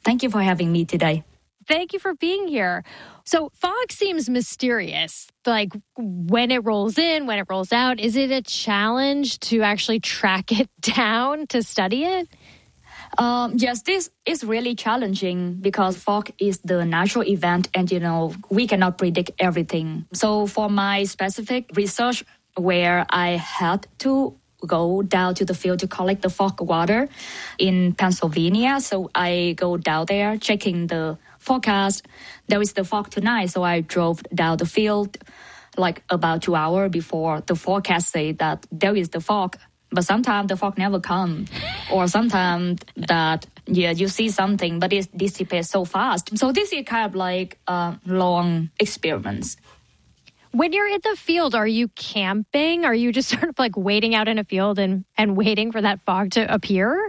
Thank you for having me today. Thank you for being here. So fog seems mysterious, like when it rolls in, when it rolls out. Is it a challenge to actually track it down to study it? Yes, this is really challenging because fog is the natural event and, we cannot predict everything. So for my specific research where I had to go down to the field to collect the fog water in Pennsylvania. So I go down there checking the forecast. There is the fog tonight. So I drove down the field like about 2 hours before the forecast say that there is the fog. But sometimes the fog never comes. Or sometimes that, you see something, but it dissipates so fast. So this is kind of like a long experiment. When you're in the field, are you camping? Are you just sort of like waiting out in a field and waiting for that fog to appear?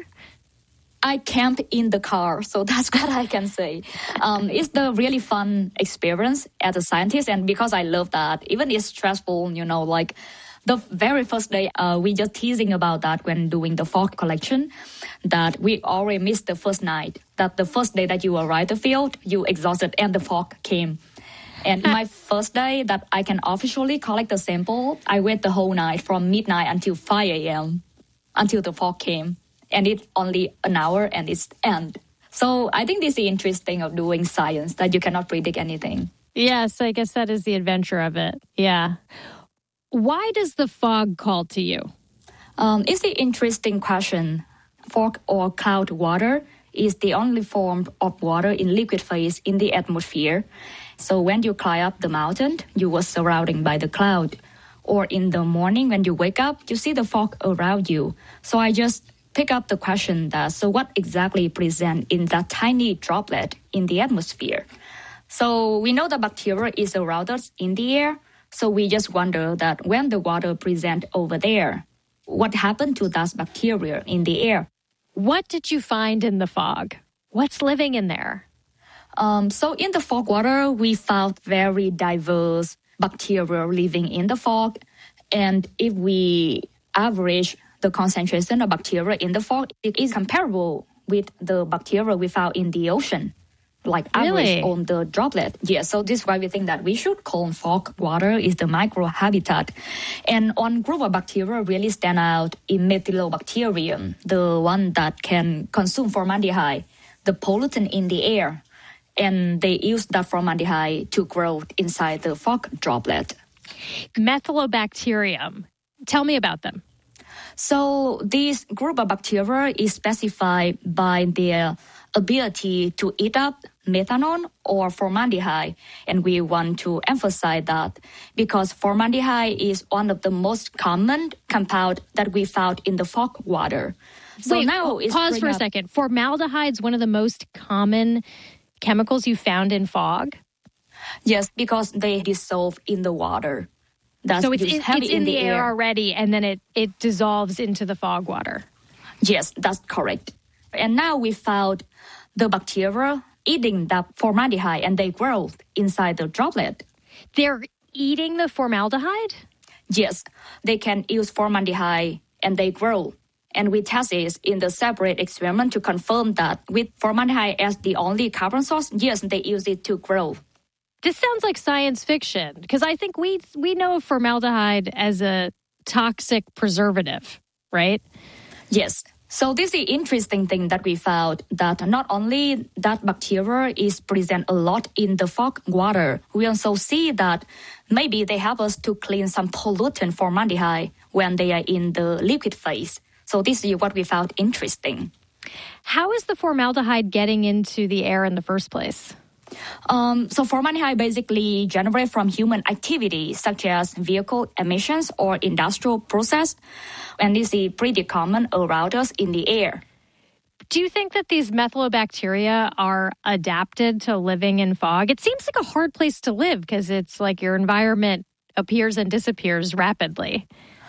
I camp in the car, so that's what I can say. It's the really fun experience as a scientist, and because I love that, even it's stressful, like the very first day, we just teasing about that when doing the fog collection, that we already missed the first night, that the first day that you arrived at the field, you exhausted and the fog came. And my first day that I can officially collect the sample, I wait the whole night from midnight until 5 a.m. until the fog came. And it's only an hour and it's end. So I think this is interesting of doing science, that you cannot predict anything. Yes, I guess that is the adventure of it. Yeah. Why does the fog call to you? It's an interesting question. Fog or cloud water is the only form of water in liquid phase in the atmosphere. So when you climb up the mountain, you were surrounded by the cloud. Or in the morning when you wake up, you see the fog around you. So I just pick up the question that, so what exactly present in that tiny droplet in the atmosphere? So we know that bacteria is around us in the air. So we just wonder that when the water present over there, what happened to that bacteria in the air? What did you find in the fog? What's living in there? So in the fog water, we found very diverse bacteria living in the fog. And if we average the concentration of bacteria in the fog, it is comparable with the bacteria we found in the ocean, like average on the droplet. Yeah, so this is why we think that we should call fog water is the microhabitat. And one group of bacteria really stand out in Methylobacterium, the one that can consume formaldehyde, the pollutant in the air. And they use that formaldehyde to grow inside the fog droplet. Methylobacterium. Tell me about them. So this group of bacteria is specified by their ability to eat up methanol or formaldehyde. And we want to emphasize that because formaldehyde is one of the most common compound that we found in the fog water. So Wait, now pause for a second. Formaldehyde is one of the most common chemicals you found in fog? Yes, because they dissolve in the water. So it's in the air already, and then it dissolves into the fog water. Yes, that's correct. And now we found the bacteria eating that formaldehyde, and they grow inside the droplet. They're eating the formaldehyde? Yes, they can use formaldehyde, and they grow. And we test it in the separate experiment to confirm that with formaldehyde as the only carbon source, yes, they use it to grow. This sounds like science fiction, because I think we know of formaldehyde as a toxic preservative, right? Yes. So this is the interesting thing that we found, that not only that bacteria is present a lot in the fog water, we also see that maybe they help us to clean some pollutant formaldehyde when they are in the liquid phase. So this is what we found interesting. How is the formaldehyde getting into the air in the first place? So formaldehyde basically generated from human activity such as vehicle emissions or industrial process. And this is pretty common around us in the air. Do you think that these methylobacteria are adapted to living in fog? It seems like a hard place to live because it's like your environment appears and disappears rapidly.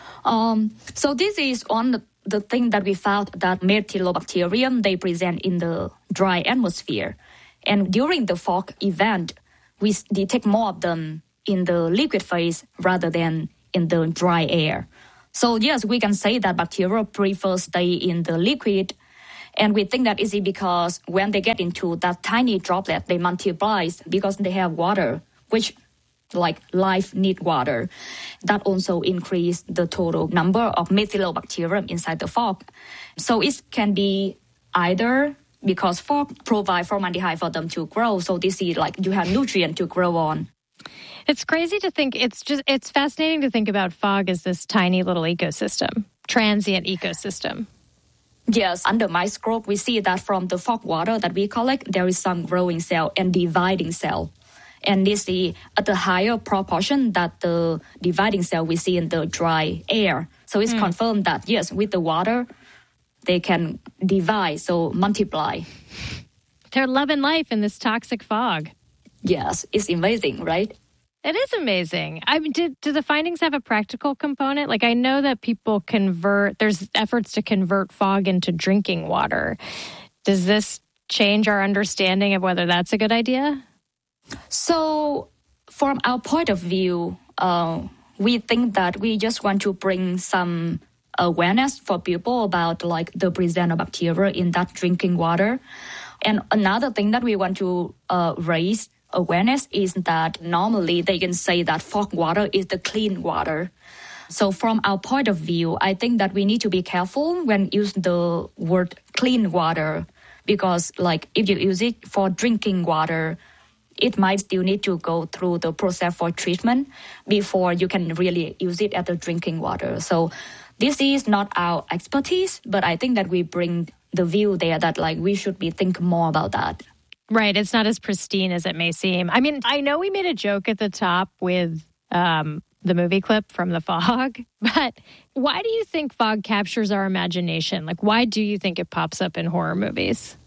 So this is one of the thing that we found, that Methylobacterium, they present in the dry atmosphere. And during the fog event, we detect more of them in the liquid phase rather than in the dry air. So yes, we can say that bacteria prefer stay in the liquid And we think that is because when they get into that tiny droplet, they multiply because they have water, which like life need water. That also increase the total number of methylobacterium inside the fog. So it can be either because fog provide formaldehyde for them to grow. So this is like you have nutrient to grow on. It's crazy to think, it's fascinating to think about fog as this tiny little ecosystem, transient ecosystem. Yes, under microscope, we see that from the fog water that we collect, there is some growing cell and dividing cell. And this is at the higher proportion that the dividing cell we see in the dry air. So it's confirmed that, yes, with the water, they can divide, so multiply. They're loving life in this toxic fog. Yes, it's amazing, right? It is amazing. I mean, do the findings have a practical component? Like, I know that people there's efforts to convert fog into drinking water. Does this change our understanding of whether that's a good idea? So from our point of view, we think that we just want to bring some awareness for people about like the presence of bacteria in that drinking water. And another thing that we want to raise awareness is that normally they can say that fog water is the clean water. So from our point of view, I think that we need to be careful when use the word clean water, because like if you use it for drinking water, it might still need to go through the process for treatment before you can really use it as a drinking water. So this is not our expertise, but I think that we bring the view there that like we should be think more about that. Right. It's not as pristine as it may seem. I mean, I know we made a joke at the top with the movie clip from The Fog, but why do you think fog captures our imagination? Like, why do you think it pops up in horror movies?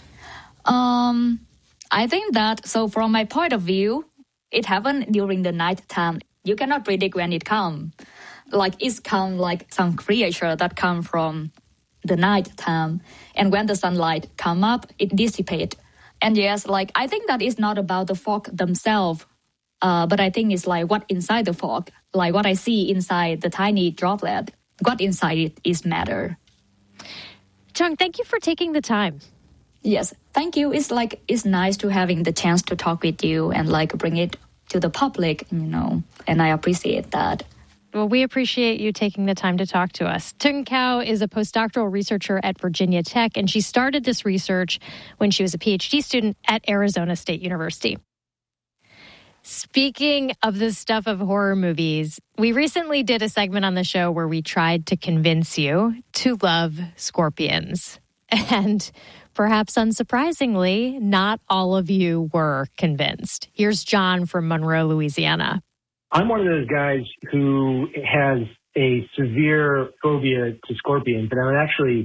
I think that, so from my point of view, it happened during the night time. You cannot predict when it comes. Like, it's come like some creature that come from the night time. And when the sunlight come up, it dissipates. And yes, like, I think that is not about the fog themselves, but I think it's like what inside the fog, like what I see inside the tiny droplet, what inside it is matter. Chung, thank you for taking the time. Yes, thank you. It's nice to having the chance to talk with you and like bring it to the public, and I appreciate that. Well, we appreciate you taking the time to talk to us. Tung Cao is a postdoctoral researcher at Virginia Tech, and she started this research when she was a PhD student at Arizona State University. Speaking of the stuff of horror movies, we recently did a segment on the show where we tried to convince you to love scorpions. And perhaps unsurprisingly, not all of you were convinced. Here's John from Monroe, Louisiana. I'm one of those guys who has a severe phobia to scorpions, and I'm actually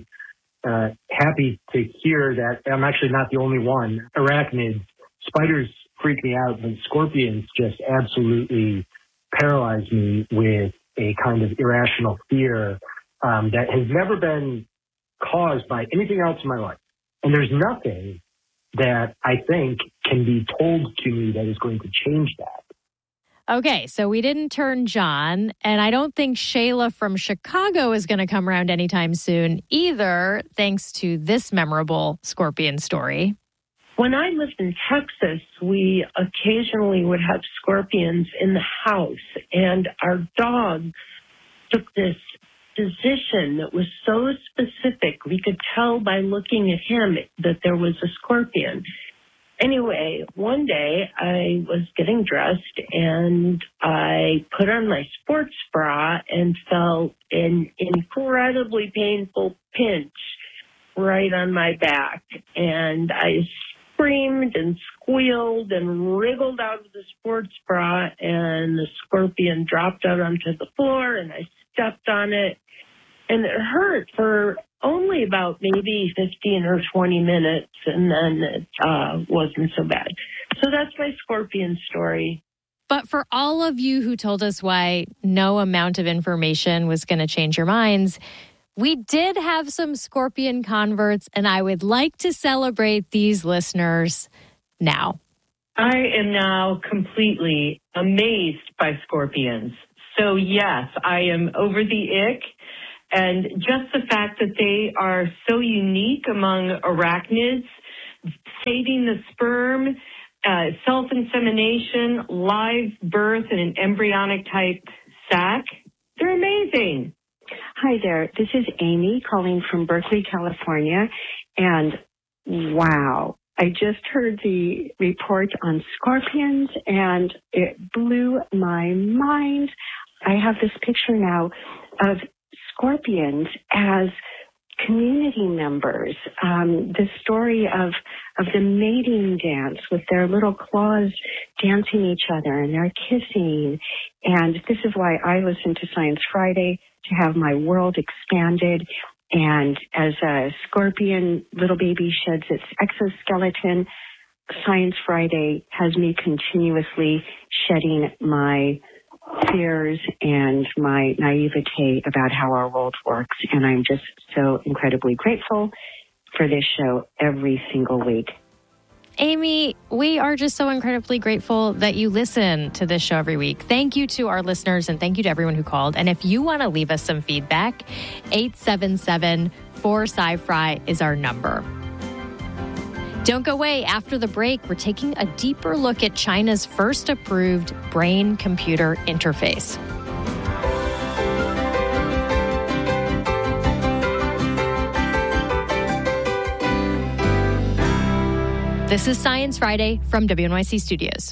happy to hear that I'm actually not the only one. Arachnids, spiders freak me out, but scorpions just absolutely paralyze me with a kind of irrational fear that has never been caused by anything else in my life. And there's nothing that I think can be told to me that is going to change that. Okay, so we didn't turn John, and I don't think Shayla from Chicago is going to come around anytime soon either, thanks to this memorable scorpion story. When I lived in Texas, we occasionally would have scorpions in the house, and our dog took this position that was so specific. We could tell by looking at him that there was a scorpion. Anyway, one day I was getting dressed and I put on my sports bra and felt an incredibly painful pinch right on my back. And I screamed and squealed and wriggled out of the sports bra, and the scorpion dropped out onto the floor and I stepped on it. And it hurt for only about maybe 15 or 20 minutes, and then it wasn't so bad. So that's my scorpion story. But for all of you who told us why no amount of information was going to change your minds, we did have some scorpion converts, and I would like to celebrate these listeners now. I am now completely amazed by scorpions. So yes, I am over the ick. And just the fact that they are so unique among arachnids, saving the sperm, self-insemination, live birth in an embryonic type sac, they're amazing. Hi there. This is Amy calling from Berkeley, California. And wow, I just heard the report on scorpions and it blew my mind. I have this picture now of scorpions as community members. The story of the mating dance with their little claws dancing each other and they're kissing. And this is why I listen to Science Friday, to have my world expanded. And as a scorpion little baby sheds its exoskeleton, Science Friday has me continuously shedding my fears and my naivete about how our world works. And I'm just so incredibly grateful for this show every single week. Amy, we are just so incredibly grateful that you listen to this show every week. Thank you to our listeners and thank you to everyone who called. And if you want to leave us some feedback, 877-4SciFri is our number. Don't go away. After the break, we're taking a deeper look at China's first approved brain-computer interface. This is Science Friday from WNYC Studios.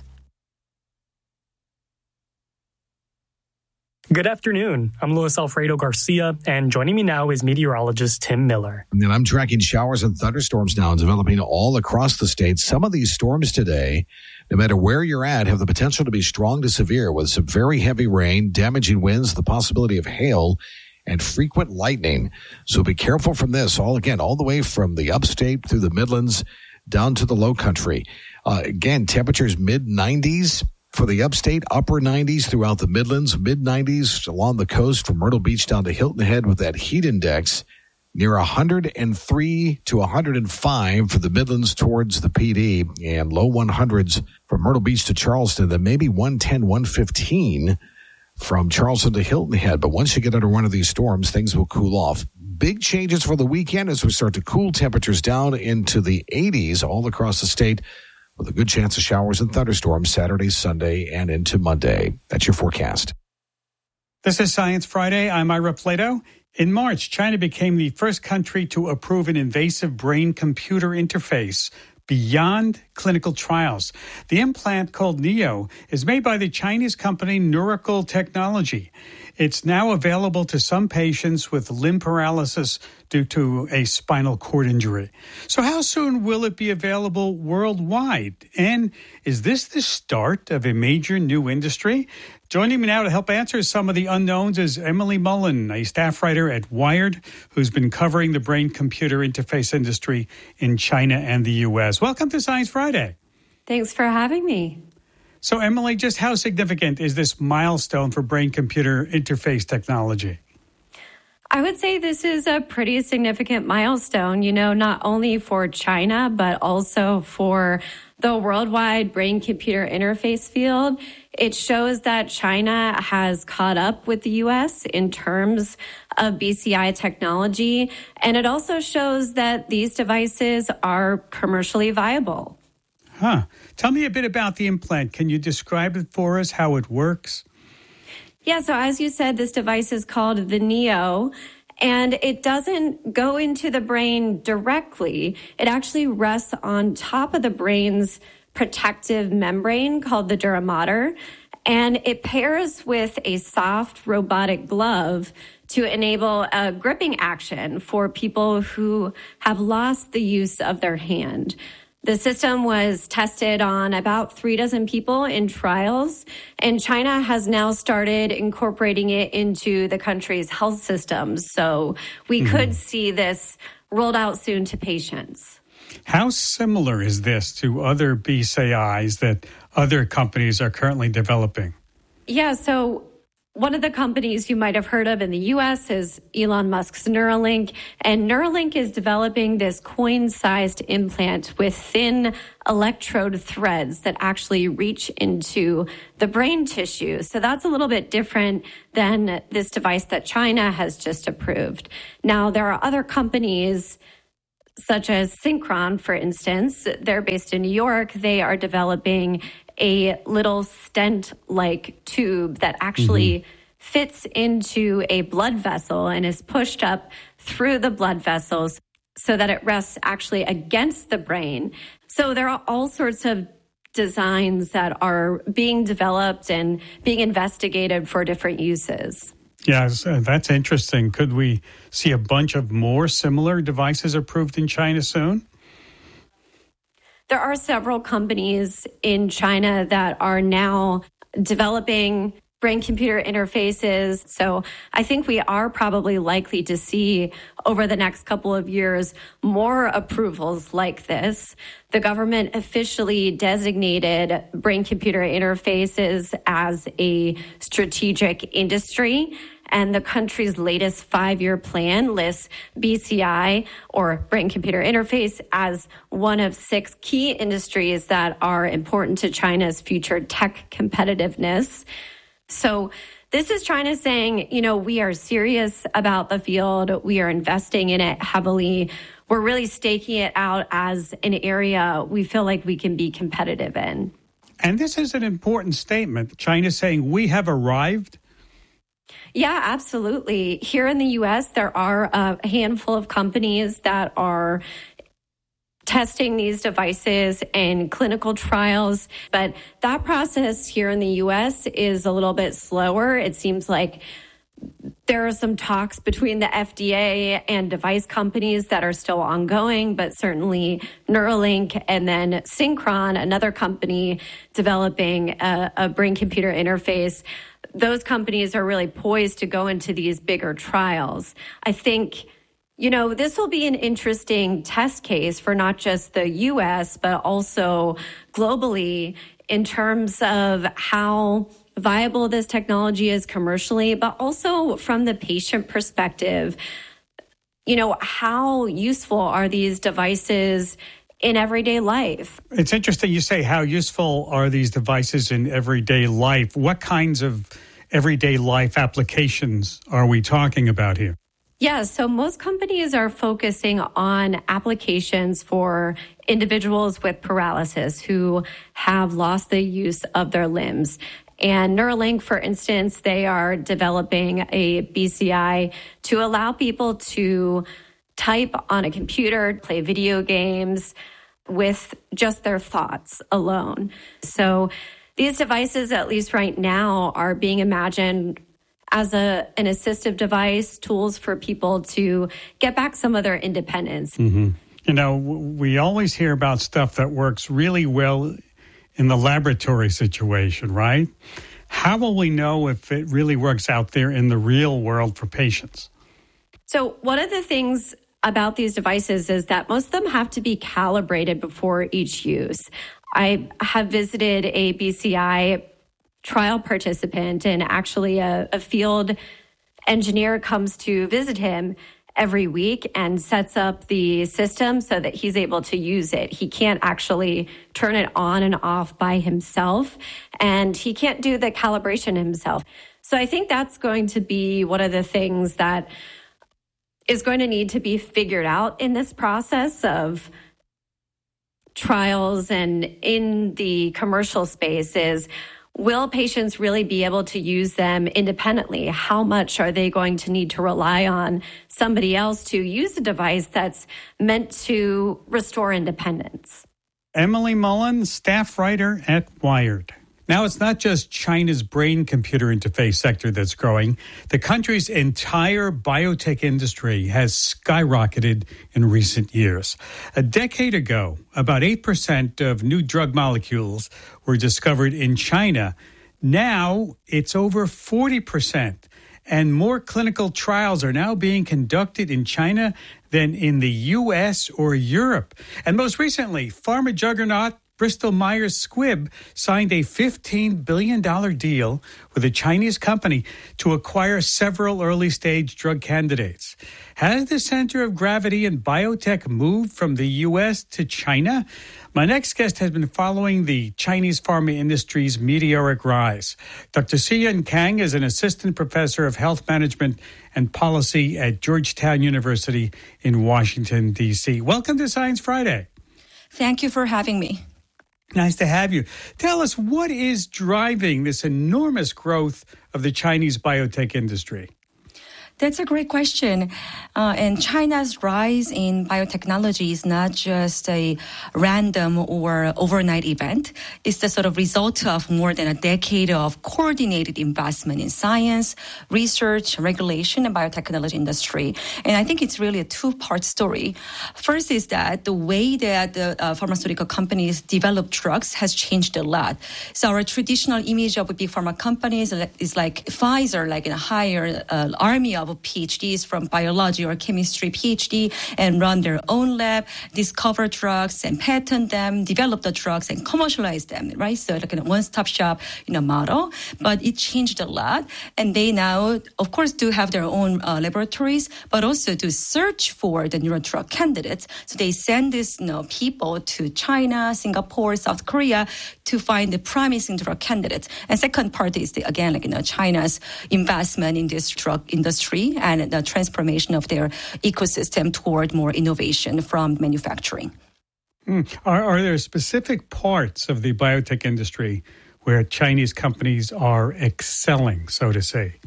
Good afternoon. I'm Luis Alfredo Garcia, and joining me now is meteorologist Tim Miller. And I'm tracking showers and thunderstorms now developing all across the state. Some of these storms today, no matter where you're at, have the potential to be strong to severe with some very heavy rain, damaging winds, the possibility of hail, and frequent lightning. So be careful from this, all the way from the upstate through the Midlands down to the low country. Again, temperatures mid-90s. For the upstate, upper 90s throughout the Midlands, mid-90s along the coast from Myrtle Beach down to Hilton Head with that heat index near 103 to 105 for the Midlands towards the PD and low 100s from Myrtle Beach to Charleston, then maybe 110, 115 from Charleston to Hilton Head. But once you get under one of these storms, things will cool off. Big changes for the weekend as we start to cool temperatures down into the 80s all across the state, with a good chance of showers and thunderstorms Saturday, Sunday, and into Monday. That's your forecast. This is Science Friday. I'm Ira Plato. In March, China became the first country to approve an invasive brain-computer interface beyond clinical trials. The implant, called NEO, is made by the Chinese company Neuracle Technology. It's now available to some patients with limb paralysis due to a spinal cord injury. So how soon will it be available worldwide? And is this the start of a major new industry? Joining me now to help answer some of the unknowns is Emily Mullen, a staff writer at Wired, who's been covering the brain-computer interface industry in China and the U.S. Welcome to Science Friday. Thanks for having me. So, Emily, just how significant is this milestone for brain-computer interface technology? I would say this is a pretty significant milestone, not only for China, but also for the worldwide brain-computer interface field. It shows that China has caught up with the U.S. in terms of BCI technology, and it also shows that these devices are commercially viable. Tell me a bit about the implant. Can you describe it for us, how it works? Yeah, so as you said, this device is called the NEO, and it doesn't go into the brain directly. It actually rests on top of the brain's protective membrane called the dura mater, and it pairs with a soft robotic glove to enable a gripping action for people who have lost the use of their hand. The system was tested on about 36 people in trials, and China has now started incorporating it into the country's health systems. So we could see this rolled out soon to patients. How similar is this to other BCIs that other companies are currently developing? Yeah, so One of the companies you might have heard of in the U.S. is Elon Musk's Neuralink. And Neuralink is developing this coin-sized implant with thin electrode threads that actually reach into the brain tissue. So that's a little bit different than this device that China has just approved. Now, there are other companies such as Synchron, for instance. They're based in New York. They are developing a little stent-like tube that actually fits into a blood vessel and is pushed up through the blood vessels so that it rests actually against the brain. So there are all sorts of designs that are being developed and being investigated for different uses. Yes, that's interesting. Could we see a bunch of more similar devices approved in China soon? There are several companies in China that are now developing brain-computer interfaces. So I think we are probably likely to see over the next couple of years more approvals like this. The government officially designated brain-computer interfaces as a strategic industry. And the country's latest 5-year plan lists BCI, or brain-computer interface, as one of 6 key industries that are important to China's future tech competitiveness. So this is China saying, we are serious about the field. We are investing in it heavily. We're really staking it out as an area we feel like we can be competitive in. And this is an important statement. China saying we have arrived. Yeah, absolutely. Here in the U.S., there are a handful of companies that are testing these devices in clinical trials, but that process here in the U.S. is a little bit slower. It seems like there are some talks between the FDA and device companies that are still ongoing, but certainly Neuralink and then Synchron, another company developing a brain-computer interface, those companies are really poised to go into these bigger trials. I think, this will be an interesting test case for not just the U.S., but also globally in terms of how viable this technology is commercially, but also from the patient perspective. How useful are these devices in everyday life? It's interesting you say how useful are these devices in everyday life. What kinds of everyday life applications are we talking about here? Yeah, so most companies are focusing on applications for individuals with paralysis who have lost the use of their limbs. And Neuralink, for instance, they are developing a BCI to allow people to type on a computer, play video games with just their thoughts alone. So these devices, at least right now, are being imagined as an assistive device, tools for people to get back some of their independence. Mm-hmm. We always hear about stuff that works really well in the laboratory situation, right? How will we know if it really works out there in the real world for patients? So one of the things about these devices is that most of them have to be calibrated before each use. I have visited a BCI trial participant, and actually a field engineer comes to visit him every week and sets up the system so that he's able to use it. He can't actually turn it on and off by himself, and he can't do the calibration himself. So I think that's going to be one of the things that is going to need to be figured out in this process of trials and in the commercial space is, will patients really be able to use them independently? How much are they going to need to rely on somebody else to use a device that's meant to restore independence? Emily Mullen, staff writer at Wired. Now, it's not just China's brain-computer interface sector that's growing. The country's entire biotech industry has skyrocketed in recent years. A decade ago, about 8% of new drug molecules were discovered in China. Now, it's over 40%. And more clinical trials are now being conducted in China than in the U.S. or Europe. And most recently, pharma juggernaut Bristol-Myers Squibb signed a $15 billion deal with a Chinese company to acquire several early-stage drug candidates. Has the center of gravity in biotech moved from the U.S. to China? My next guest has been following the Chinese pharma industry's meteoric rise. Dr. Siyun Kang is an assistant professor of health management and policy at Georgetown University in Washington, D.C. Welcome to Science Friday. Thank you for having me. Nice to have you. Tell us, what is driving this enormous growth of the Chinese biotech industry? That's a great question. And China's rise in biotechnology is not just a random or overnight event. It's the sort of result of more than a decade of coordinated investment in science, research, regulation, and biotechnology industry. And I think it's really a two-part story. First is that the way that the pharmaceutical companies develop drugs has changed a lot. So our traditional image of big pharma companies is like Pfizer, like a hire army of PhDs from biology or chemistry PhD and run their own lab, discover drugs and patent them, develop the drugs and commercialize them, right? So like a one-stop shop, model. But it changed a lot. And they now, of course, do have their own laboratories, but also do search for the new drug candidates. So they send these, people to China, Singapore, South Korea to find the promising drug candidates. And second part is, China's investment in this drug industry and the transformation of their ecosystem toward more innovation from manufacturing. Are there specific parts of the biotech industry where Chinese companies are excelling, so to say?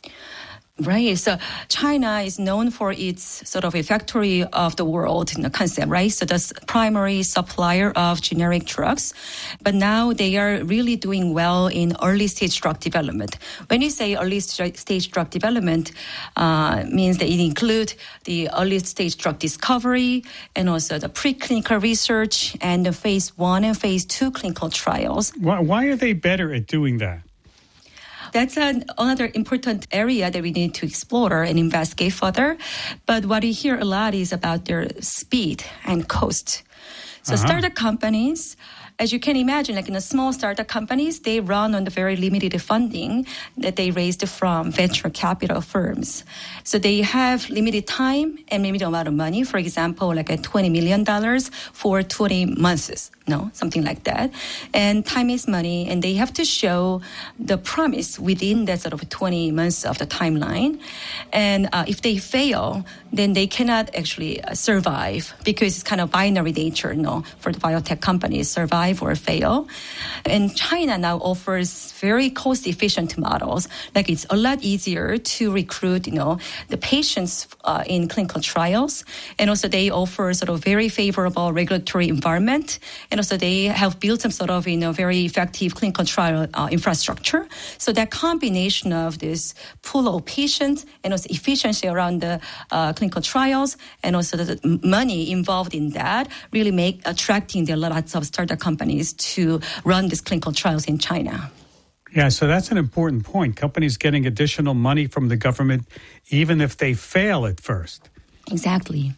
Right. So China is known for its sort of a factory of the world concept, right? So that's primary supplier of generic drugs. But now they are really doing well in early stage drug development. When you say early stage drug development, means that it includes the early stage drug discovery and also the preclinical research and the phase 1 and phase 2 clinical trials. Why are they better at doing that? That's another important area that we need to explore and investigate further. But what we hear a lot is about their speed and cost. So startup companies, as you can imagine, like in the small startup companies, they run on the very limited funding that they raised from venture capital firms. So they have limited time and limited amount of money. For example, like $20 million for 20 months. Something like that. And time is money, and they have to show the promise within that sort of 20 months of the timeline. And if they fail, then they cannot actually survive because it's kind of binary nature, for the biotech companies, survive or fail. And China now offers very cost-efficient models. Like it's a lot easier to recruit, the patients in clinical trials. And also they offer sort of very favorable regulatory environment. And also they have built some sort of, very effective clinical trial infrastructure. So that combination of this pool of patients and also efficiency around the clinical trials and also the money involved in that really make attracting the lots of startup companies to run these clinical trials in China. Yeah, so that's an important point. Companies getting additional money from the government, even if they fail at first. Exactly.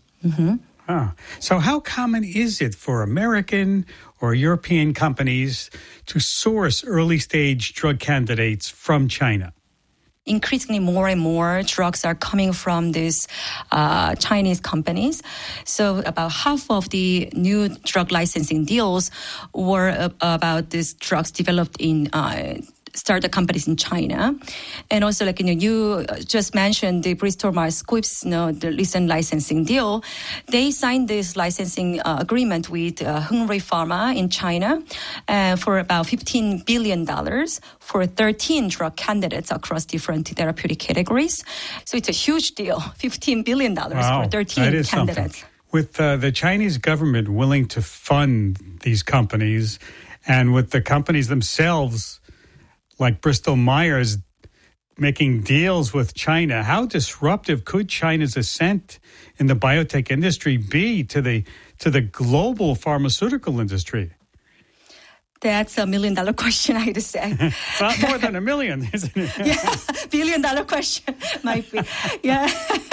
So how common is it for American or European companies to source early-stage drug candidates from China? Increasingly more and more drugs are coming from these Chinese companies. So about half of the new drug licensing deals were about these drugs developed in startup companies in China. And also, you just mentioned the Bristol-Myers Squibb, the recent licensing deal. They signed this licensing agreement with Hengrui Pharma in China for about $15 billion for 13 drug candidates across different therapeutic categories. So it's a huge deal, $15 billion for 13 candidates. Something. With the Chinese government willing to fund these companies and with the companies themselves like Bristol-Myers making deals with China, how disruptive could China's ascent in the biotech industry be to the global pharmaceutical industry? That's $1 million question, I'd say. It's not more than $1 million, isn't it? Yeah, $1 billion question might be. Yeah.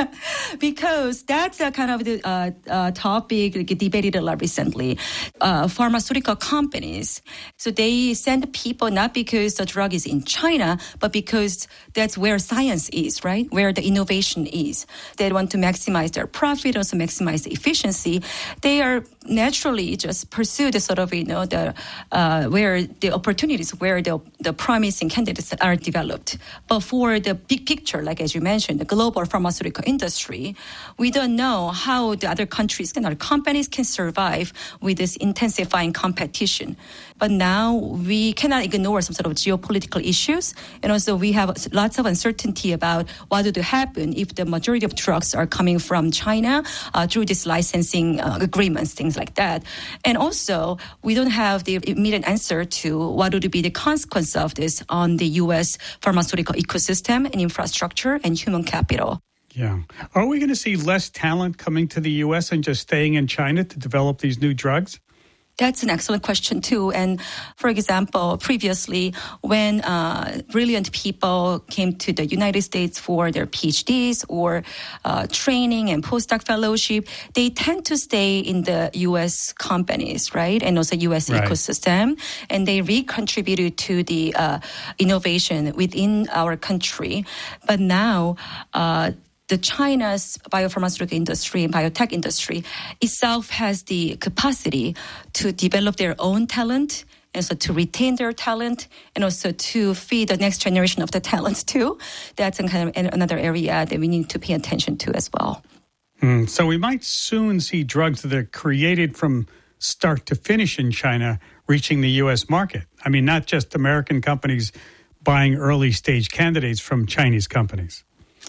because that's a kind of the topic debated a lot recently. Pharmaceutical companies, so they send people not because the drug is in China, but because that's where science is, right? Where the innovation is. They want to maximize their profit, also maximize the efficiency. They are naturally just pursue the sort of, the where the opportunities, where the promising candidates are developed. But for the big picture, like as you mentioned, the global pharmaceutical industry, we don't know how the other countries and other companies can survive with this intensifying competition. But now we cannot ignore some sort of geopolitical issues. And also we have lots of uncertainty about what would happen if the majority of drugs are coming from China through these licensing agreements, things like that. And also we don't have the immediate answer to what would be the consequence of this on the U.S. pharmaceutical ecosystem and infrastructure and human capital. Yeah. Are we going to see less talent coming to the U.S. and just staying in China to develop these new drugs? That's an excellent question, too. And for example, previously, when brilliant people came to the United States for their PhDs or training and postdoc fellowship, they tend to stay in the U.S. companies, right? And also U.S. ecosystem. And they recontributed to the innovation within our country. But now, the China's biopharmaceutical industry and biotech industry itself has the capacity to develop their own talent and so to retain their talent and also to feed the next generation of the talents too. That's kind of another area that we need to pay attention to as well. So we might soon see drugs that are created from start to finish in China reaching the U.S. market. I mean, not just American companies buying early stage candidates from Chinese companies.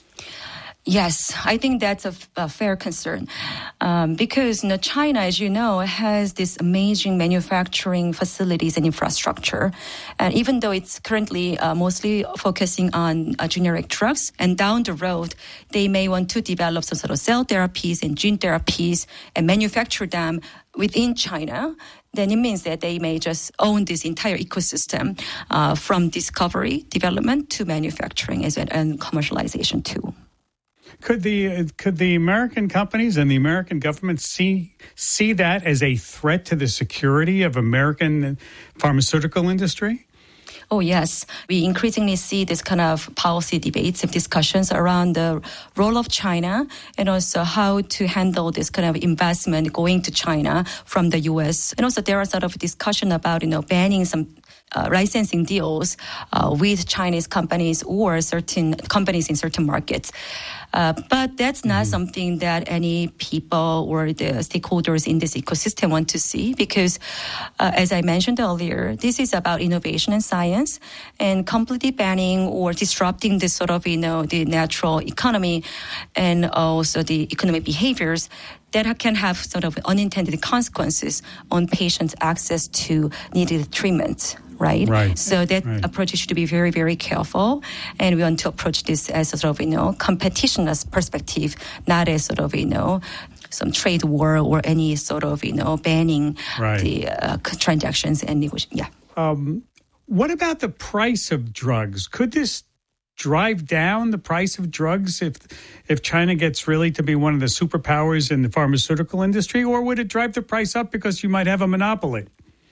Yes, I think that's a fair concern because China, as you know, has this amazing manufacturing facilities and infrastructure. And even though it's currently mostly focusing on generic drugs, and down the road, they may want to develop some sort of cell therapies and gene therapies and manufacture them within China, then it means that they may just own this entire ecosystem from discovery, development to manufacturing and commercialization too. Could the American companies and the American government see that as a threat to the security of American pharmaceutical industry? Oh, yes. We increasingly see this kind of policy debates and discussions around the role of China and also how to handle this kind of investment going to China from the U.S. And also there are sort of discussion about, banning some licensing deals with Chinese companies or certain companies in certain markets. But that's not something that any people or the stakeholders in this ecosystem want to see because, as I mentioned earlier, this is about innovation and science, and completely banning or disrupting this sort of, the natural economy and also the economic behaviors that can have sort of unintended consequences on patients' access to needed treatments. Right. So that approach should be very, very careful. And we want to approach this as a sort of, competitionist perspective, not as sort of, some trade war or any sort of, banning the transactions and negotiation. Yeah. What about the price of drugs? Could this drive down the price of drugs if China gets really to be one of the superpowers in the pharmaceutical industry? Or would it drive the price up because you might have a monopoly?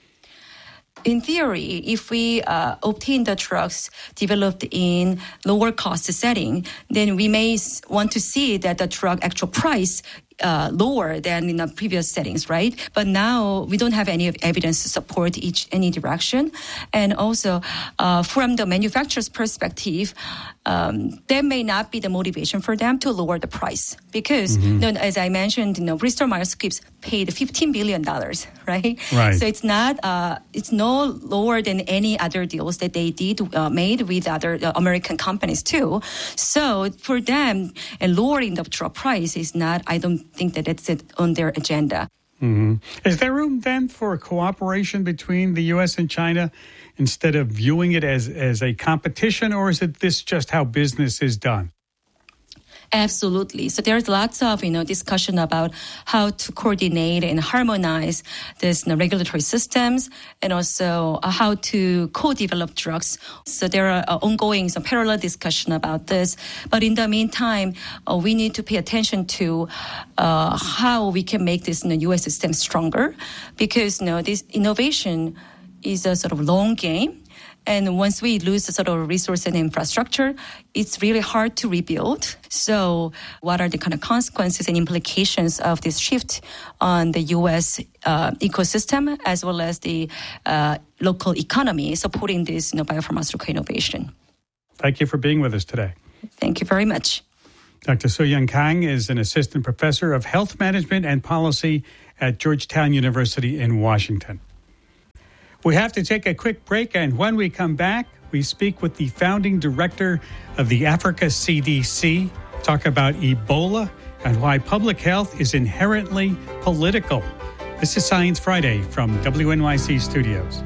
In theory, if we obtain the drugs developed in lower cost setting, then we may want to see that the drug actual price lower than in the previous settings, right? But now we don't have any evidence to support any direction. And also, from the manufacturer's perspective, that may not be the motivation for them to lower the price because, as I mentioned, Bristol Myers Squibb paid $15 billion, right? So it's not, it's no lower than any other deals that they made with other American companies too. So for them, lowering the drug price is not, I don't think that it's on their agenda. Is there room then for cooperation between the U.S. and China instead of viewing it as a competition, or is it this just how business is done? Absolutely. So there's lots of, discussion about how to coordinate and harmonize this regulatory systems and also how to co-develop drugs. So there are ongoing parallel discussion about this. But in the meantime, we need to pay attention to how we can make this U.S. system stronger, because this innovation is a sort of long game. And once we lose the sort of resource and infrastructure, it's really hard to rebuild. So what are the kind of consequences and implications of this shift on the U.S. ecosystem as well as the local economy supporting this biopharmaceutical innovation? Thank you for being with us today. Thank you very much. Dr. So-Young Kang is an assistant professor of health management and policy at Georgetown University in Washington. We have to take a quick break, and when we come back, we speak with the founding director of the Africa CDC, talk about Ebola and why public health is inherently political. This is Science Friday from WNYC Studios.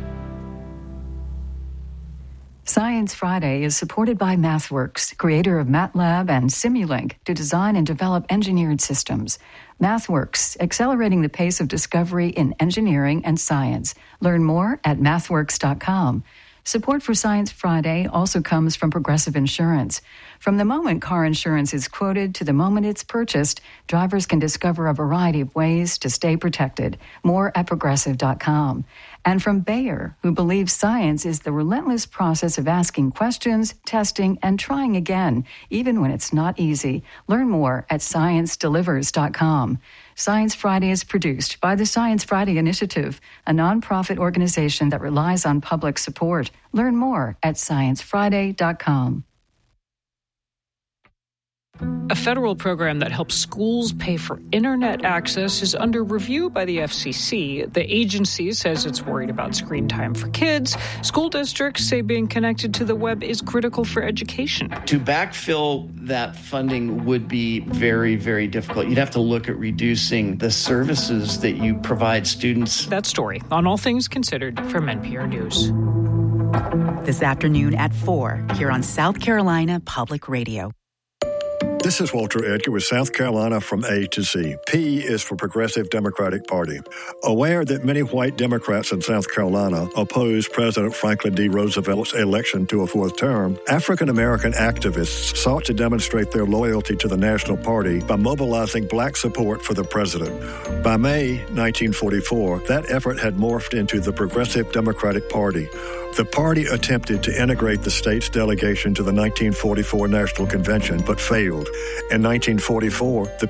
Science Friday is supported by MathWorks, creator of MATLAB and Simulink, to design and develop engineered systems. MathWorks, accelerating the pace of discovery in engineering and science. Learn more at mathworks.com. Support for Science Friday also comes from Progressive Insurance. From the moment car insurance is quoted to the moment it's purchased, drivers can discover a variety of ways to stay protected. More at progressive.com. And from Bayer, who believes science is the relentless process of asking questions, testing, and trying again, even when it's not easy. Learn more at sciencedelivers.com. Science Friday is produced by the Science Friday Initiative, a nonprofit organization that relies on public support. Learn more at sciencefriday.com. A federal program that helps schools pay for internet access is under review by the FCC. The agency says it's worried about screen time for kids. School districts say being connected to the web is critical for education. To backfill that funding would be very, very difficult. You'd have to look at reducing the services that you provide students. That story on All Things Considered from NPR News. This afternoon at 4 here on South Carolina Public Radio. This is Walter Edgar with South Carolina from A to Z. P is for Progressive Democratic Party. Aware that many white Democrats in South Carolina opposed President Franklin D. Roosevelt's election to a fourth term, African-American activists sought to demonstrate their loyalty to the National Party by mobilizing black support for the president. By May 1944, that effort had morphed into the Progressive Democratic Party. The party attempted to integrate the state's delegation to the 1944 National Convention, but failed. In 1944, the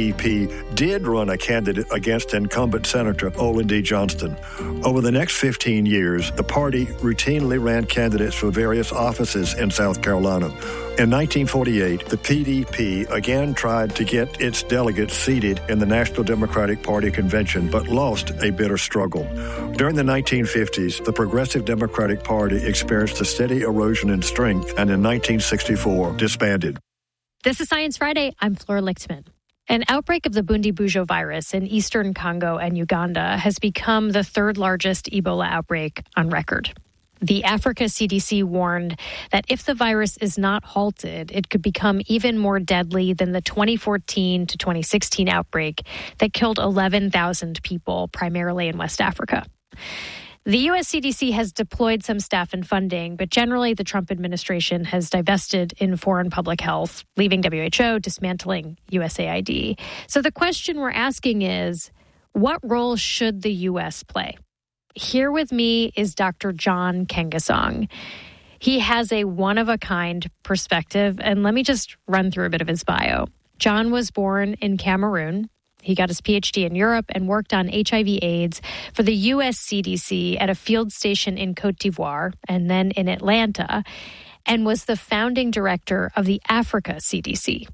PDP did run a candidate against incumbent Senator Olin D. Johnston. Over the next 15 years, the party routinely ran candidates for various offices in South Carolina. In 1948, the PDP again tried to get its delegates seated in the National Democratic Party Convention, but lost a bitter struggle. During the 1950s, the Progressive Democratic Party experienced a steady erosion in strength and in 1964 disbanded. This is Science Friday. I'm Flora Lichtman. An outbreak of the Bundibugyo virus in eastern Congo and Uganda has become the third largest Ebola outbreak on record. The Africa CDC warned that if the virus is not halted, it could become even more deadly than the 2014 to 2016 outbreak that killed 11,000 people, primarily in West Africa. The U.S. CDC has deployed some staff and funding, but generally the Trump administration has divested in foreign public health, leaving WHO, dismantling USAID. So the question we're asking is, what role should the U.S. play? Here with me is Dr. John Nkengasong. He has a one-of-a-kind perspective, and let me just run through a bit of his bio. John was born in Cameroon. He got his PhD in Europe and worked on HIV/AIDS for the U.S. CDC at a field station in Cote d'Ivoire and then in Atlanta, and was the founding director of the Africa CDC.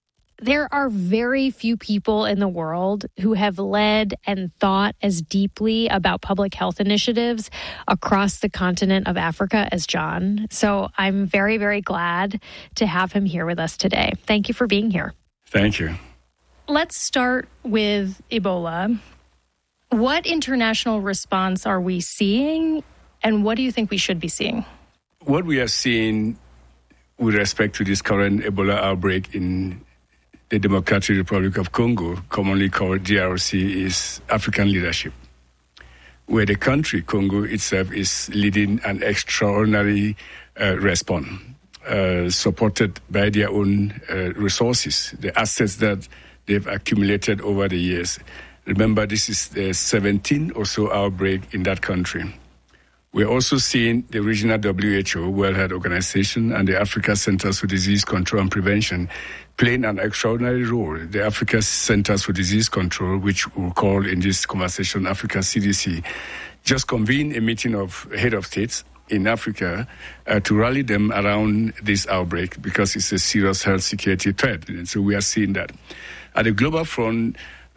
There are very few people in the world who have led and thought as deeply about public health initiatives across the continent of Africa as John. So I'm very, very glad to have him here with us today. Thank you for being here. Thank you. Let's start with Ebola. What international response are we seeing, and what do you think we should be seeing? What we are seeing with respect to this current Ebola outbreak in the Democratic Republic of Congo, commonly called DRC, is African leadership, where the country, Congo itself, is leading an extraordinary response, supported by their own resources, the assets that they've accumulated over the years. Remember, this is the 17th or so outbreak in that country. We're also seeing the regional WHO, World Health Organization, and the Africa Centers for Disease Control and Prevention playing an extraordinary role. The Africa Centers for Disease Control, which we'll call in this conversation Africa CDC, just convened a meeting of head of states in Africa to rally them around this outbreak because it's a serious health security threat. And so we are seeing that. At the global front,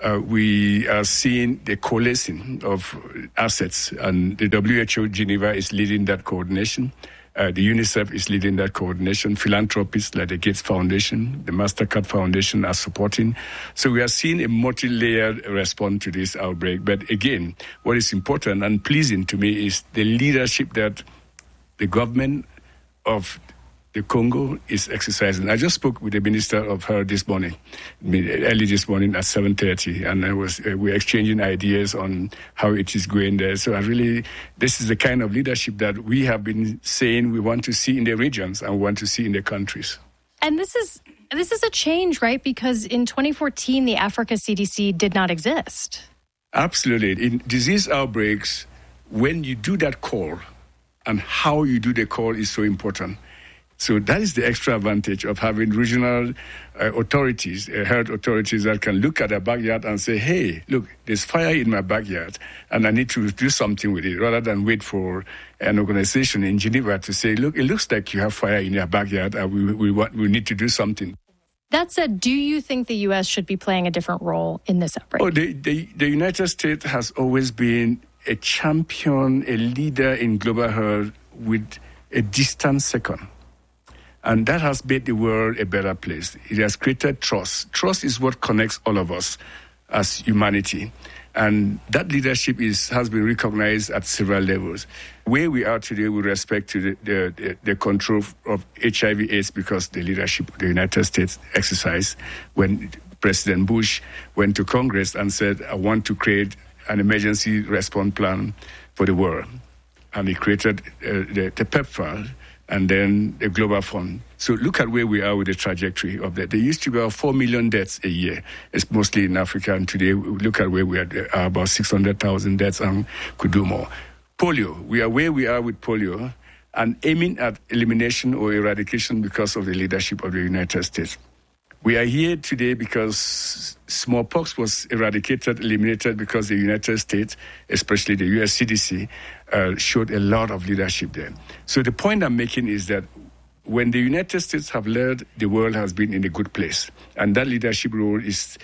we are seeing the coalescing of assets, and the WHO Geneva is leading that coordination. The UNICEF is leading that coordination. Philanthropists like the Gates Foundation, the MasterCard Foundation are supporting. So we are seeing a multi-layered response to this outbreak. But again, what is important and pleasing to me is the leadership that the government of the Congo is exercising. I just spoke with the Minister of Health this morning, early this morning at 7:30, and we're exchanging ideas on how it is going there. So this is the kind of leadership that we have been saying we want to see in the regions and want to see in the countries. And this is a change, right? Because in 2014, the Africa CDC did not exist. Absolutely. In disease outbreaks, when you do that call and how you do the call is so important. So that is the extra advantage of having regional authorities, health authorities that can look at a backyard and say, hey, look, there's fire in my backyard and I need to do something with it, rather than wait for an organization in Geneva to say, look, it looks like you have fire in your backyard and we need to do something. That said, do you think the U.S. should be playing a different role in this outbreak? Oh, the United States has always been a champion, a leader in global health with a distant second. And that has made the world a better place. It has created trust. Trust is what connects all of us as humanity. And that leadership has been recognized at several levels. Where we are today with respect to the control of HIV/AIDS, because the leadership of the United States exercised when President Bush went to Congress and said, I want to create an emergency response plan for the world. And he created the PEPFAR, and then the Global Fund. So look at where we are with the trajectory of that. There used to be about 4 million deaths a year. It's mostly in Africa, and today look at where we are about 600,000 deaths and could do more. Polio, we are where we are with polio and aiming at elimination or eradication because of the leadership of the United States. We are here today because smallpox was eliminated because the United States, especially the US CDC, showed a lot of leadership there. So the point I'm making is that when the United States have led, the world has been in a good place. And that leadership role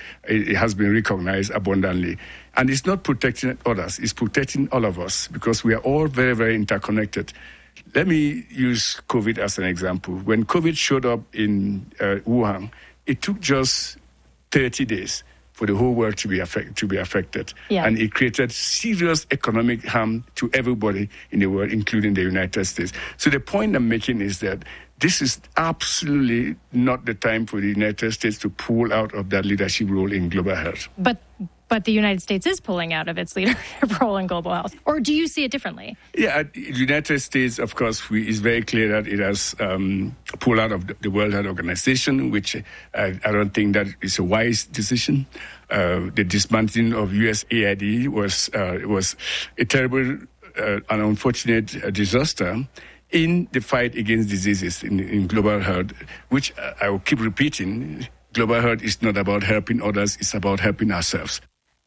it has been recognized abundantly. And it's not protecting others, it's protecting all of us because we are all very, very interconnected. Let me use COVID as an example. When COVID showed up in Wuhan, it took just 30 days for the whole world to be affected. Yeah. And it created serious economic harm to everybody in the world, including the United States. So the point I'm making is that this is absolutely not the time for the United States to pull out of that leadership role in global health. But the United States is pulling out of its leadership role in global health. Or do you see it differently? Yeah, the United States, of course, is very clear that it has pulled out of the World Health Organization, which I don't think that is a wise decision. The dismantling of USAID was a terrible and unfortunate disaster in the fight against diseases in global health, which I will keep repeating. Global health is not about helping others, it's about helping ourselves.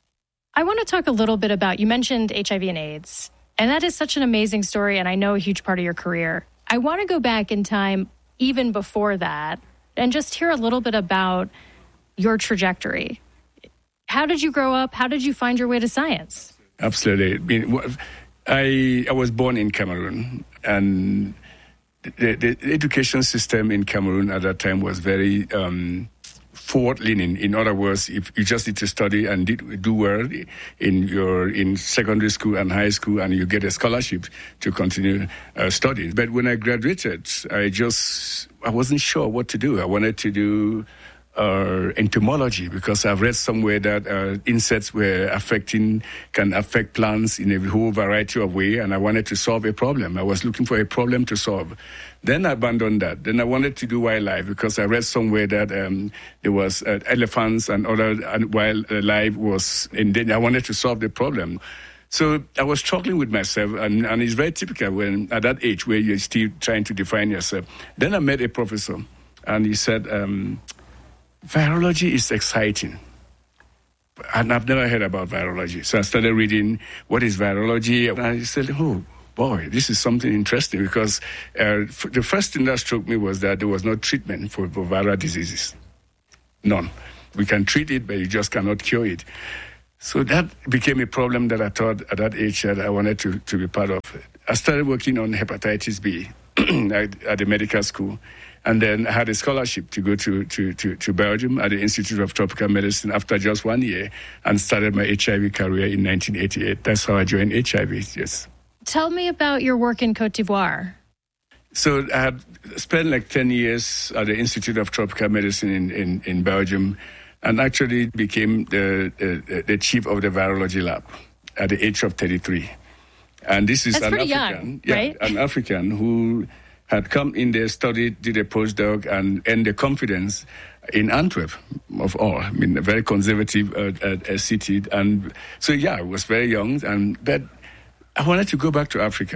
I want to talk a little bit about, you mentioned HIV and AIDS, and that is such an amazing story, and I know a huge part of your career. I want to go back in time even before that and just hear a little bit about your trajectory. How did you grow up? How did you find your way to science? Absolutely. I was born in Cameroon, and the education system in Cameroon at that time was very forward-leaning. In other words, if you just need to study and do well in secondary school and high school, and you get a scholarship to continue studying. But when I graduated, I wasn't sure what to do. I wanted to do entomology, because I've read somewhere that insects can affect plants in a whole variety of ways, and I wanted to solve a problem. I was looking for a problem to solve. Then I abandoned that. Then I wanted to do wildlife, because I read somewhere that there was elephants and other wildlife was in danger. I wanted to solve the problem. So I was struggling with myself, and it's very typical when at that age where you're still trying to define yourself. Then I met a professor, and he said, virology is exciting. And I've never heard about virology. So I started reading, what is virology? And I said, oh, boy, this is something interesting, because the first thing that struck me was that there was no treatment for viral diseases. None. We can treat it, but you just cannot cure it. So that became a problem that I thought at that age that I wanted to be part of. I started working on hepatitis B at the medical school. And then I had a scholarship to go to Belgium at the Institute of Tropical Medicine after just 1 year, and started my HIV career in 1988. That's how I joined HIV, yes. Tell me about your work in Côte d'Ivoire. So I had spent like 10 years at the Institute of Tropical Medicine in Belgium, and actually became the chief of the virology lab at the age of 33. And this is an African, right? An African who had come in there, studied, did a postdoc, and earned the confidence in Antwerp, of all. I mean, a very conservative city. And so, I was very young, but I wanted to go back to Africa.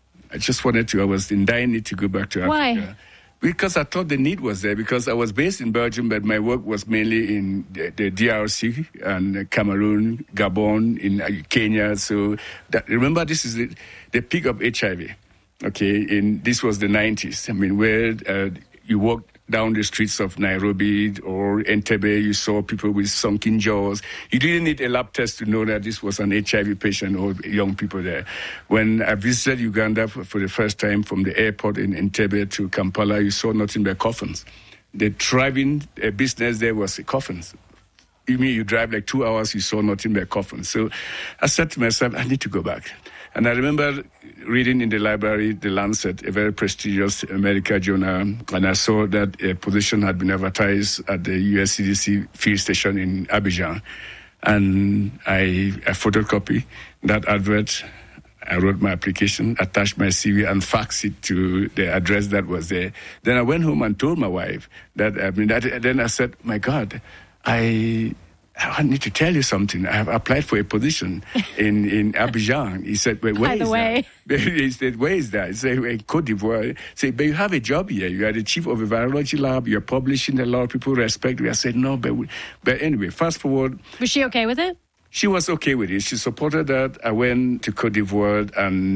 I was in dire need to go back to Africa. Why? Because I thought the need was there, because I was based in Belgium, but my work was mainly in the DRC and Cameroon, Gabon, in Kenya. So remember, this is the peak of HIV. Okay, this was the 90s. I mean, where you walked down the streets of Nairobi or Entebbe, you saw people with sunken jaws. You didn't need a lab test to know that this was an HIV patient or young people there. When I visited Uganda for the first time from the airport in Entebbe to Kampala, you saw nothing but coffins. The driving business there was coffins. You mean you drive like 2 hours, you saw nothing but coffins. So I said to myself, I need to go back. And I remember reading in the library The Lancet, a very prestigious medical journal, and I saw that a position had been advertised at the US CDC field station in Abidjan. And I photocopied that advert. I wrote my application, attached my CV, and faxed it to the address that was there. Then I went home and told my wife then I said, my God, I need to tell you something. I have applied for a position in Abidjan. He said, where By the way. That? He said, where is that? He said, in Côte d'Ivoire. He said, but you have a job here. You are the chief of a virology lab. You're publishing a lot of people respect you. I said, no, but anyway, fast forward. Was she okay with it? She was okay with it. She supported that. I went to Côte d'Ivoire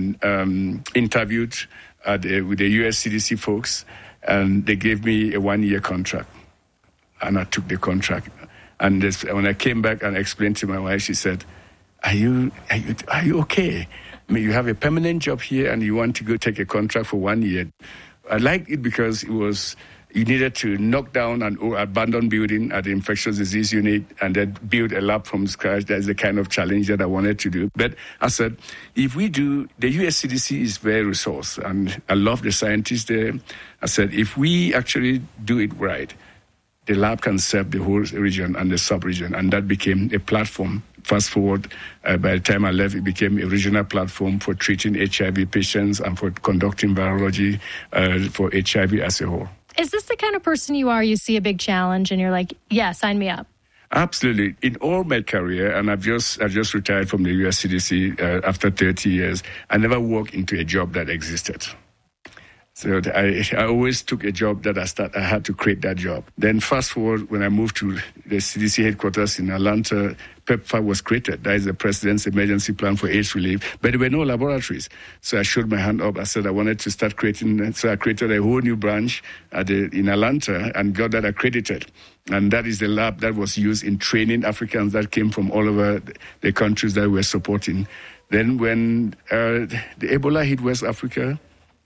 and interviewed with the US CDC folks, and they gave me a 1-year contract. And I took the contract. And when I came back and explained to my wife, she said, are you okay? I mean, you have a permanent job here and you want to go take a contract for 1 year. I liked it because you needed to knock down an abandoned building at the infectious disease unit and then build a lab from scratch. That's the kind of challenge that I wanted to do. But I said, if we do, the US CDC is very resource, and I love the scientists there. I said, if we actually do it right, the lab can serve the whole region and the sub-region, and that became a platform. Fast forward, by the time I left, it became a regional platform for treating HIV patients and for conducting virology for HIV as a whole. Is this the kind of person you are? You see a big challenge and you're like, yeah, sign me up. Absolutely. In all my career, and I've just retired from the US CDC after 30 years, I never walked into a job that existed. So I always took a job that I had to create that job. Then fast forward, when I moved to the CDC headquarters in Atlanta, PEPFAR was created. That is the President's Emergency Plan for AIDS Relief. But there were no laboratories. So I showed my hand up. I said I wanted to start creating. So I created a whole new branch in Atlanta and got that accredited. And that is the lab that was used in training Africans that came from all over the countries that we were supporting. Then when the Ebola hit West Africa,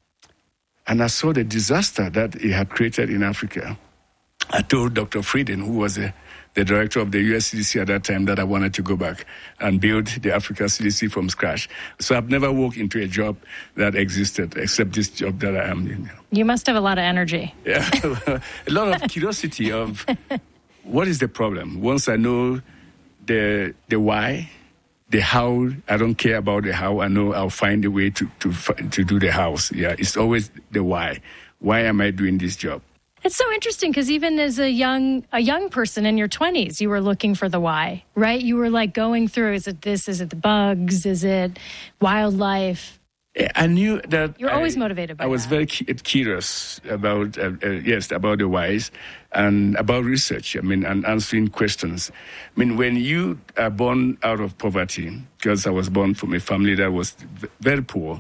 and I saw the disaster that it had created in Africa, I told Dr. Frieden, who was the director of the US CDC at that time, that I wanted to go back and build the Africa CDC from scratch. So I've never walked into a job that existed except this job that I am in. You must have a lot of energy. Yeah, a lot of curiosity of what is the problem? Once I know the why, the how, I don't care about the how. I know I'll find a way to do the hows. Yeah, it's always the why. Why am I doing this job? It's so interesting because even as a young person in your 20s, you were looking for the why, right? You were like going through, is it this? Is it the bugs? Is it wildlife? I knew that you're always motivated by I was that. very curious about about the whys and about research. I mean, and answering questions. I mean, when you are born out of poverty, because I was born from a family that was very poor,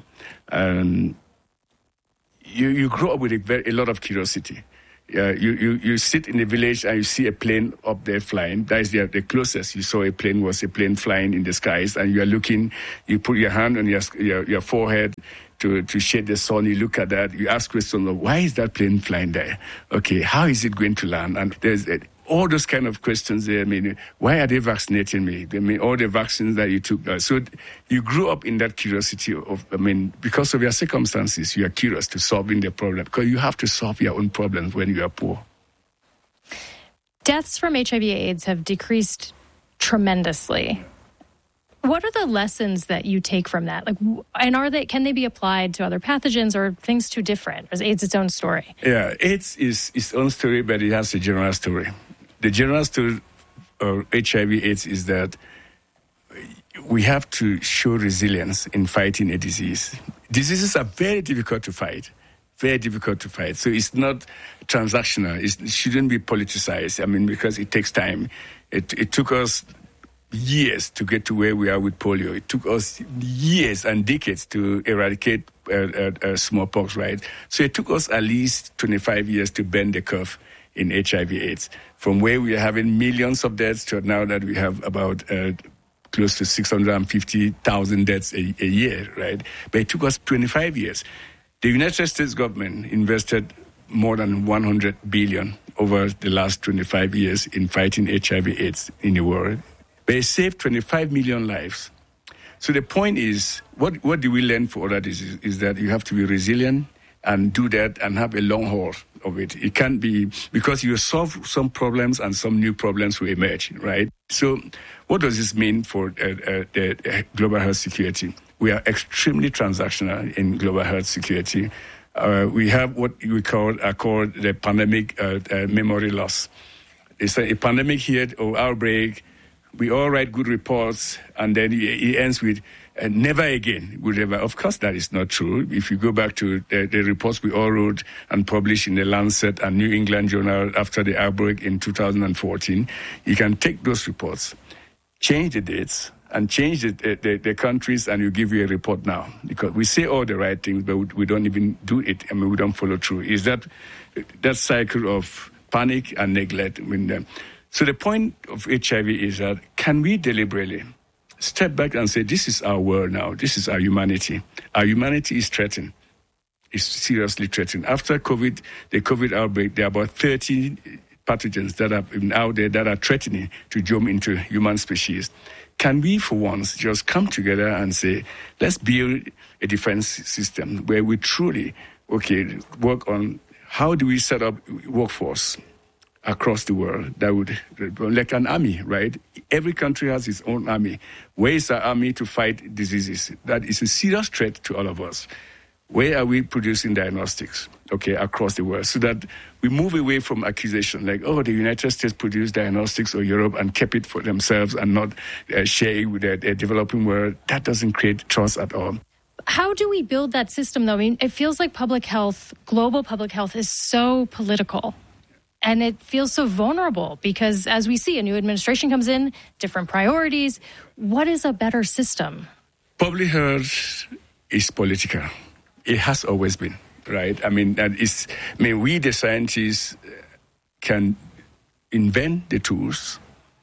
you grow up with a lot of curiosity. You sit in a village and you see a plane up there flying. That is the closest you saw a plane was a plane flying in the skies, and you are looking. You put your hand on your forehead to shade the sun. You look at that. You ask questions of why is that plane flying there? Okay, how is it going to land? And there's all those kind of questions there. I mean, why are they vaccinating me? I mean, all the vaccines that you took. So you grew up in that curiosity of, I mean, because of your circumstances, you are curious to solving the problem because you have to solve your own problems when you are poor. Deaths from HIV/AIDS have decreased tremendously. What are the lessons that you take from that? And can they be applied to other pathogens, or are things too different? Or is AIDS its own story? Yeah, AIDS is its own story, but it has a general story. The general story of HIV/AIDS is that we have to show resilience in fighting a disease. Diseases are very difficult to fight. Very difficult to fight. So it's not transactional. It shouldn't be politicized. I mean, because it takes time. It took us years to get to where we are with polio. It took us years and decades to eradicate smallpox, right? So it took us at least 25 years to bend the curve in HIV/AIDS. From where we are having millions of deaths to now that we have about close to 650,000 deaths a year, right? But it took us 25 years. The United States government invested more than $100 billion over the last 25 years in fighting HIV/AIDS in the world. But it saved 25 million lives. So the point is, what do we learn for other diseases is that you have to be resilient and do that and have a long haul of it. It can't be, because you solve some problems and some new problems will emerge, right? So what does this mean for the global health security? We are extremely transactional in global health security. We have what we call the pandemic memory loss. It's a pandemic hit or outbreak. We all write good reports, and then it ends with never again will ever. Of course, that is not true. If you go back to the reports we all wrote and published in the Lancet and New England Journal after the outbreak in 2014, you can take those reports, change the dates, and change the countries, and you give you a report now. Because we say all the right things, but we don't even do it. I mean, we don't follow through. Is that cycle of panic and neglect? I mean, so the point of HIV is that can we deliberately step back and say, this is our world now. This is our humanity. Our humanity is threatened. It's seriously threatened. After COVID, the COVID outbreak, there are about 30 pathogens that are out there that are threatening to jump into human species. Can we, for once, just come together and say, let's build a defense system where we truly, work on how do we set up workforce across the world that would, like an army, right? Every country has its own army. Where is our army to fight diseases? That is a serious threat to all of us. Where are we producing diagnostics, across the world? So that we move away from accusation like, the United States produced diagnostics or Europe and kept it for themselves and not share it with the developing world. That doesn't create trust at all. How do we build that system, though? I mean, it feels like public health, global public health, is so political. And it feels so vulnerable because, as we see, a new administration comes in, different priorities. What is a better system? Public health is political. It has always been, right? I mean, we, the scientists, can invent the tools,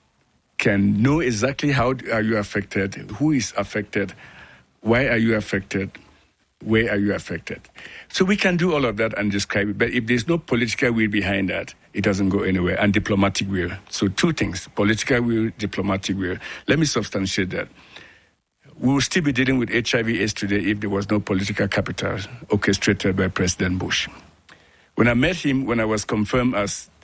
can know exactly how are you affected, who is affected, why are you affected, where are you affected. So we can do all of that and describe it. But if there's no political will behind that, it doesn't go anywhere. And diplomatic will. So two things, political will, diplomatic will. Let me substantiate that. We will still be dealing with HIV/AIDS today if there was no political capital orchestrated by President Bush. When I met him, when I was confirmed as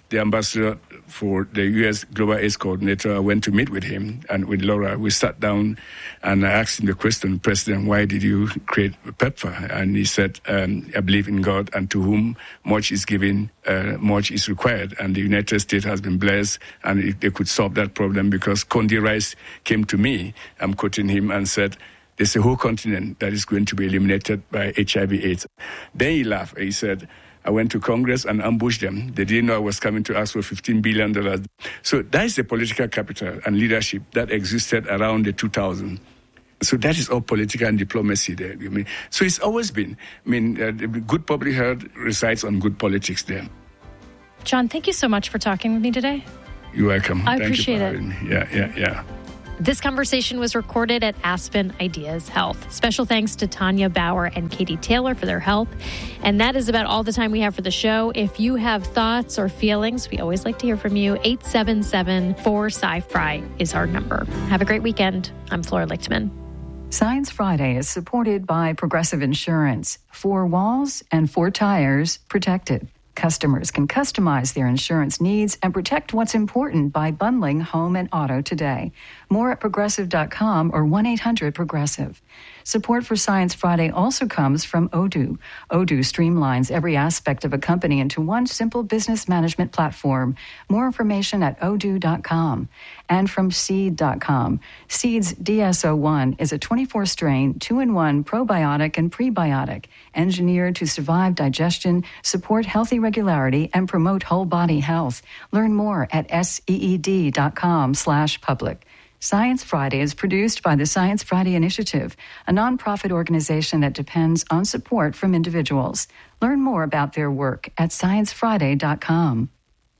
the ambassador for the U.S. Global AIDS Coordinator, I went to meet with him and with Laura. We sat down and I asked him the question, President, why did you create PEPFAR? And he said, I believe in God, and to whom much is given, much is required. And the United States has been blessed, and if they could solve that problem, because Condi Rice came to me, I'm quoting him, and said, there's a whole continent that is going to be eliminated by HIV/AIDS. Then he laughed. He said, I went to Congress and ambushed them. They didn't know I was coming to ask for $15 billion. So that is the political capital and leadership that existed around the 2000s. So that is all political and diplomacy there. So it's always been. Good public health resides on good politics there. John, thank you so much for talking with me today. You're welcome. I appreciate it. Yeah. This conversation was recorded at Aspen Ideas Health. Special thanks to Tanya Bauer and Katie Taylor for their help. And that is about all the time we have for the show. If you have thoughts or feelings, we always like to hear from you. 877-4-SCI-FRI is our number. Have a great weekend. I'm Flora Lichtman. Science Friday is supported by Progressive Insurance. 4 walls and 4 tires protected. Customers can customize their insurance needs and protect what's important by bundling home and auto today. More at Progressive.com or 1-800-PROGRESSIVE. Support for Science Friday also comes from Odoo. Odoo streamlines every aspect of a company into one simple business management platform. More information at odoo.com. And from Seed.com. Seed's DSO1 is a 24-strain, 2-in-1 probiotic and prebiotic, engineered to survive digestion, support healthy regularity, and promote whole body health. Learn more at seed.com/public. Science Friday is produced by the Science Friday Initiative, a nonprofit organization that depends on support from individuals. Learn more about their work at sciencefriday.com.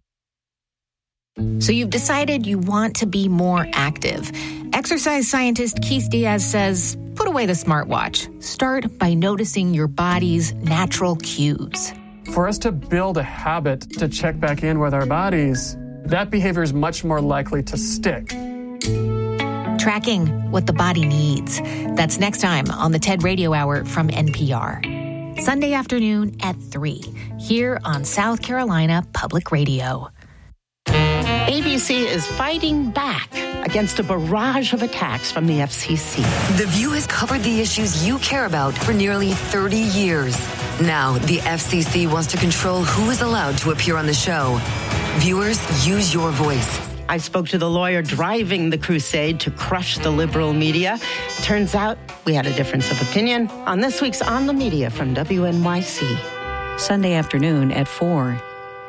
So you've decided you want to be more active. Exercise scientist Keith Diaz says, put away the smartwatch. Start by noticing your body's natural cues. For us to build a habit to check back in with our bodies, that behavior is much more likely to stick. Tracking what the body needs. That's next time on the TED Radio Hour from NPR. Sunday afternoon at 3, here on South Carolina Public Radio. ABC is fighting back against a barrage of attacks from the FCC. The View has covered the issues you care about for nearly 30 years. Now, the FCC wants to control who is allowed to appear on the show. Viewers, use your voice. I spoke to the lawyer driving the crusade to crush the liberal media. Turns out we had a difference of opinion on this week's On the Media from WNYC. Sunday afternoon at 4.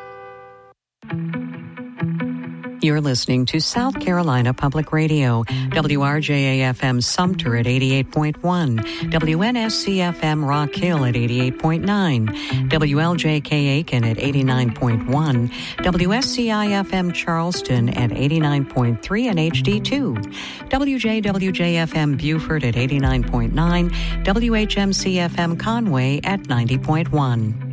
You're listening to South Carolina Public Radio, WRJA-FM Sumter at 88.1, WNSC-FM Rock Hill at 88.9, WLJK Aiken at 89.1, WSCI-FM Charleston at 89.3 and HD2, WJWJ-FM Beaufort at 89.9, WHMC-FM Conway at 90.1.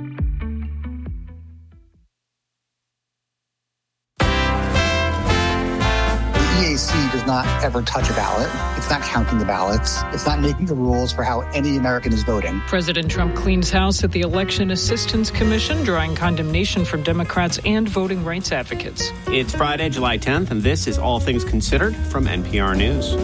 Does not ever touch a ballot. It's not counting the ballots. It's not making the rules for how any American is voting. President Trump cleans house at the Election Assistance Commission, drawing condemnation from Democrats and voting rights advocates. It's Friday, July 10th, and this is All Things Considered from NPR News.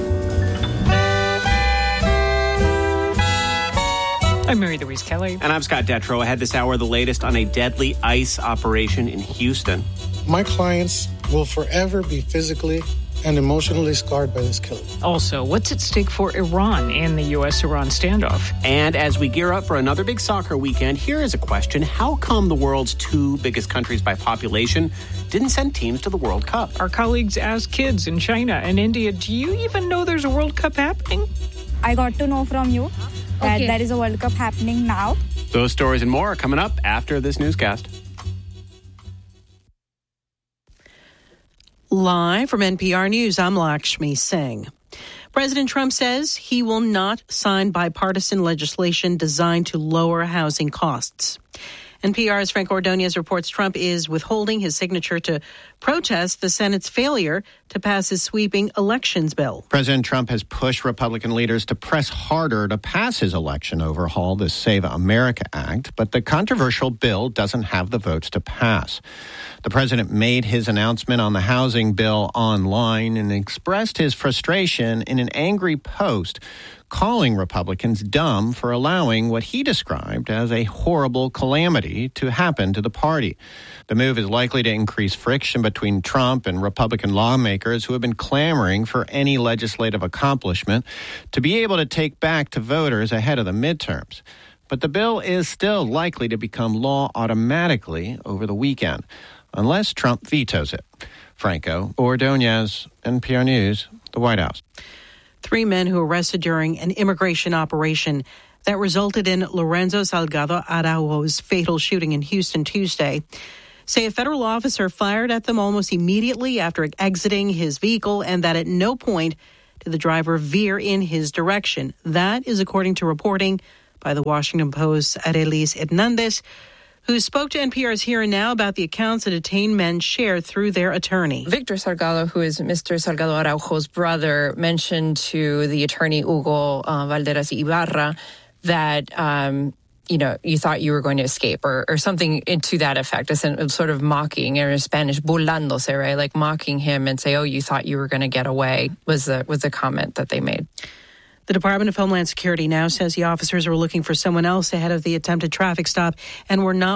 I'm Mary Louise Kelly. And I'm Scott Detrow. Ahead this hour, the latest on a deadly ICE operation in Houston. My clients will forever be physically and emotionally scarred by this killing. Also, what's at stake for Iran and the U.S.-Iran standoff? And as we gear up for another big soccer weekend, here is a question. How come the world's 2 biggest countries by population didn't send teams to the World Cup? Our colleagues asked kids in China and India, do you even know there's a World Cup happening? I got to know from you that there is a World Cup happening now. Those stories and more are coming up after this newscast. Live from NPR News, I'm Lakshmi Singh. President Trump says he will not sign bipartisan legislation designed to lower housing costs. NPR's Frank Ordonez reports Trump is withholding his signature to protest the Senate's failure to pass his sweeping elections bill. President Trump has pushed Republican leaders to press harder to pass his election overhaul, the Save America Act, but the controversial bill doesn't have the votes to pass. The president made his announcement on the housing bill online and expressed his frustration in an angry post, calling Republicans dumb for allowing what he described as a horrible calamity to happen to the party. The move is likely to increase friction between Trump and Republican lawmakers who have been clamoring for any legislative accomplishment to be able to take back to voters ahead of the midterms. But the bill is still likely to become law automatically over the weekend, unless Trump vetoes it. Franco Ordonez, NPR News, the White House. 3 men who arrested during an immigration operation that resulted in Lorenzo Salgado Araujo's fatal shooting in Houston Tuesday say a federal officer fired at them almost immediately after exiting his vehicle and that at no point did the driver veer in his direction. That is according to reporting by the Washington Post's Arelis Hernandez, who spoke to NPR's Here and Now about the accounts the detained men shared through their attorney. Victor Salgado, who is Mr. Salgado Araujo's brother, mentioned to the attorney Hugo Valderas Ibarra that, you thought you were going to escape or something to that effect. It's sort of mocking, or in Spanish, burlándose, right? Like mocking him and say, oh, you thought you were going to get away was the comment that they made. The Department of Homeland Security now says the officers were looking for someone else ahead of the attempted traffic stop and were not